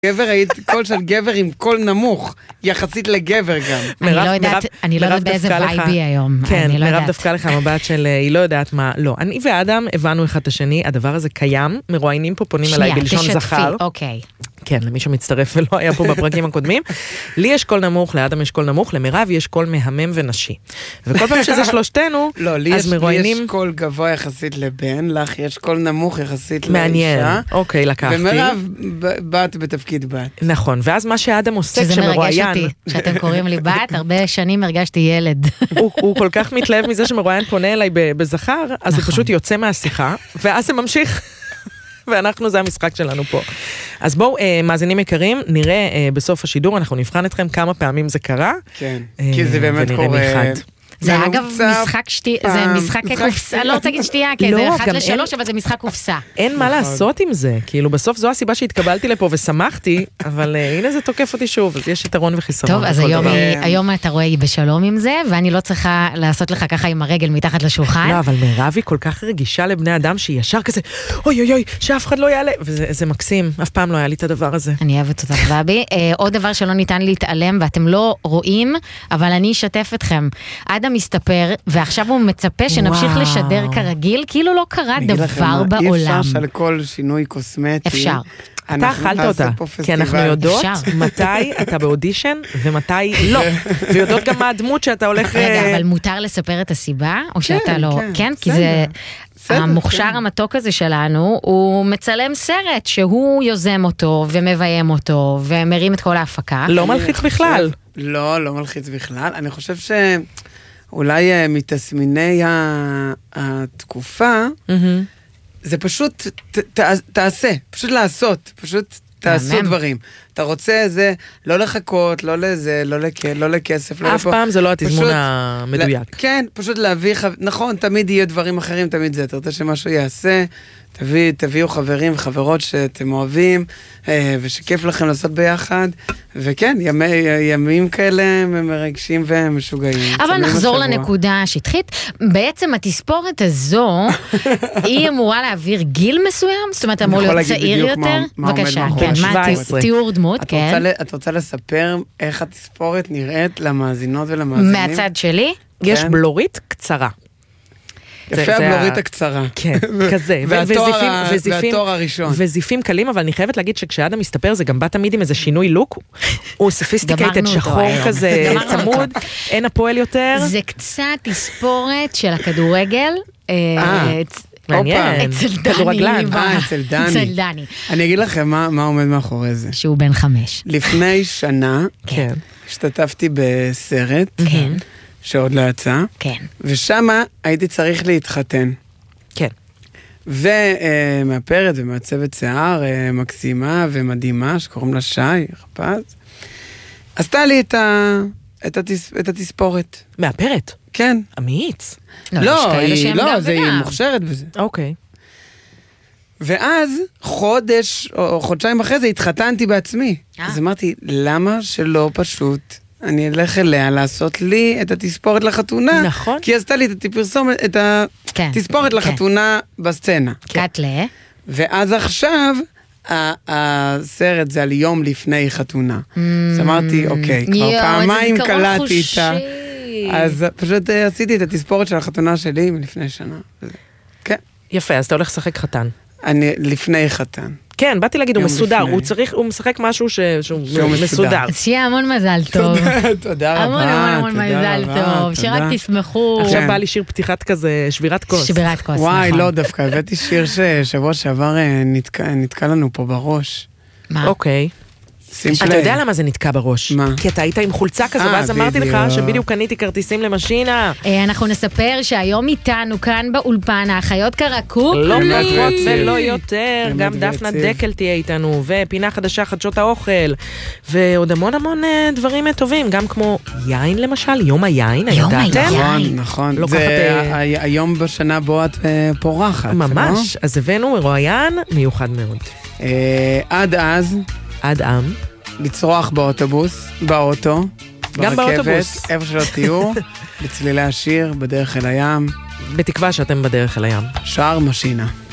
גבר היית קול של גבר עם קול נמוך, יחסית לגבר גם. אני לא יודעת באיזה וייבי היום. כן, מירב דווקא לך מבט של היא לא יודעת מה, לא. אני ואדם הבנו אחד את השני, הדבר הזה קיים, מרואיינים פה פונים אליי בלשון זכר. אוקיי. כן, למי שמצטרף ולא היה פה בפרקים הקודמים. לי יש קול נמוך, לאדם יש קול נמוך, למירב יש קול מהמם ונשי. וכל פעם שזה שלושתנו, אז מרואיינים... לי יש קול גבוה יחסית לבן, לך יש קול נמוך יחסית לאישה. מעניין, אוקיי, לקחתי. ומירב בת בתפקיד בת. נכון, ואז מה שאדם עושה כשמרואיין... שזה מרגש אותי, שאתם קוראים לי בת, הרבה שנים הרגשתי ילד. הוא כל כך מתלהב מזה שמרואיין פונה אליי בזכר, אז זה פשוט יוצא מהשיחה, ואז זה ממשיך. ואנחנו, זה המשחק שלנו פה. אז בואו, מאזינים יקרים, נראה בסוף השידור, אנחנו נבחן אתכם כמה פעמים זה קרה. כן, כי זה באמת קורה... זה אגב משחק זה משחק קופסה, לא רוצה להגיד שתייה, כי זה 1-3, אבל זה משחק קופסה. אין מה לעשות עם זה, כאילו בסוף זו הסיבה שהתקבלתי לפה ושמחתי, אבל הנה זה תוקף אותי שוב, אז יש יתרון וחיסרון. טוב, אז היום אתה רואה היא בשלום עם זה, ואני לא צריכה לעשות לך ככה עם הרגל מתחת לשולחן. לא, אבל מירב היא כל כך רגישה לבני אדם, שהיא ישר כזה, אוי אוי אוי, שאף אחד לא יעלה, וזה מקסים, אף פעם לא היה לי את הדבר הזה. אני אוהבת אותך, ואבי. עוד דבר שלא ניתן להתעלם, ואתם לא רואים, אבל אני אשתף אתכם. אדם מסתפר, ועכשיו הוא מצפה שנמשיך לשדר כרגיל, כאילו לא קרה דבר בעולם. אי אפשר שעל כל שינוי קוסמטי. אפשר. אתה אכלת אותה, כי אנחנו יודעות מתי אתה באודישן ומתי לא. ויודעות גם מה הדמות שאתה הולך... רגע, אבל מותר לספר את הסיבה, או שאתה לא... כן, כי זה... המוכשר המתוק הזה שלנו, הוא מצלם סרט שהוא יוזם אותו ומביים אותו ומרים את כל ההפקה. לא מלחיץ בכלל. לא מלחיץ בכלל. אני חושב שאולי מתסמיני התקופה, זה פשוט תעשה, פשוט לעשות, פשוט תעשו דברים. אתה רוצה זה, לא לחכות, לא לזה, לא לכסף, לא לפה. אף פעם זה לא התזמון המדויק. כן, פשוט להביא, נכון, תמיד יהיו דברים אחרים, תמיד זה, אתה רוצה שמשהו יעשה, תביאו חברים וחברות שאתם אוהבים, ושכיף לכם לעשות ביחד, וכן, ימים כאלה מרגשים ומשוגעים. אבל נחזור לנקודה השטחית, בעצם התספורת הזו, היא אמורה להעביר גיל מסוים? זאת אומרת, אמור להיות צעיר יותר? בבקשה, כן, מה תיאור דמות, כן. את רוצה לספר איך התספורת נראית למאזינות ולמאזינים? מהצד שלי? יש בלורית קצרה. יפה הבלורית הקצרה. כן, כזה. והתואר הראשון. וזיפים קלים, אבל אני חייבת להגיד שכשאדם מסתפר, זה גם בא תמיד עם איזה שינוי לוק. הוא סופיסטיקייטד שחור כזה צמוד, אין הפועל יותר. זה קצת תספורת של הכדורגל. מעניין. אצל דני. אני אגיד לכם מה עומד מאחורי זה. שהוא בן 5. לפני שנה, השתתפתי בסרט. כן. שעוד לא יצא. כן. ושמה הייתי צריך להתחתן. כן. ומהפרט ומהצוות שיער, מקסימה ומדהימה, שקוראים לה שי, חפז, עשתה לי את התספורת. מהפרט? כן. אמיץ. לא, זה היא מוכשרת בזה. אוקיי. ואז חודש או חודשיים אחרי זה התחתנתי בעצמי. אז אמרתי, למה שלא פשוט... אני אלך אליה לעשות לי את התספורת לחתונה. נכון. כי עשתה לי את התספורת לחתונה בסצנה. קטלה. ואז עכשיו, הסרט זה על יום לפני חתונה. אז אמרתי, אוקיי, כבר פעמיים קלטתי איתה. אז פשוט עשיתי את התספורת של החתונה שלי מלפני שנה. כן. יפה, אז אתה הולך לשחק חתן. אני לפני חתן. כן, באתי להגיד, הוא מסודר, הוא משחק משהו שהוא מסודר. אז שיהיה המון מזל טוב. תודה רבה. המון מזל טוב, שרק תשמחו. עכשיו בא לי שיר פתיחת כזה, שבירת כוס. שבירת כוס, נכון. וואי, לא דווקא, הבאתי שיר ששבוע שעבר נתקע לנו פה בראש. מה? אוקיי. אתה יודע למה זה נתקע בראש? מה? כי אתה היית עם חולצה כזו, ואז אמרתי לך שבדיוק קניתי כרטיסים למשינה. אנחנו נספר שהיום איתנו כאן באולפן, האחיות קרקוק. לא פחות ולא יותר, גם דפנה דקל תהיה איתנו, ופינה חדשה חדשות האוכל, ועוד המון דברים טובים, גם כמו יין למשל, יום היין, היין. נכון, זה היום בשנה בו את פורחת. ממש, אז הבאנו מרואיין מיוחד מאוד. עד לצרוח באוטובוס, באוטו, גם באוטובוס. איפה שלא תהיו, בצלילי השיר, בדרך אל הים. בתקווה שאתם בדרך אל הים. שער משינה.